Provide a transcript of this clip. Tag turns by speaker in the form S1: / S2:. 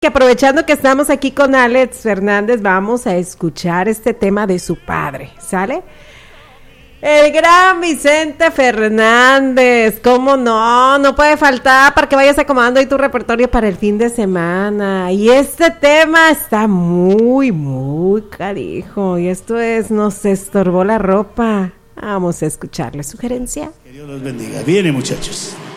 S1: Que aprovechando que estamos aquí con Alex Fernández, vamos a escuchar este tema de su padre, ¿sale? El gran Vicente Fernández, ¿cómo no? No puede faltar para que vayas acomodando ahí tu repertorio para el fin de semana. Y este tema está muy carijo. Y esto es Nos estorbó la ropa. Vamos a escucharle. ¿Sugerencia?
S2: Que Dios los bendiga. Viene, muchachos.